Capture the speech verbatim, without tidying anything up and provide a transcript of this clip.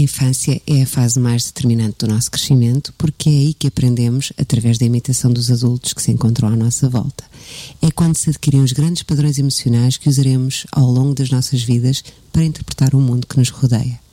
infância é a fase mais determinante do nosso crescimento, porque é aí que aprendemos, através da imitação dos adultos que se encontram à nossa volta. É quando se adquirem os grandes padrões emocionais que usaremos ao longo das nossas vidas para interpretar o mundo que nos rodeia.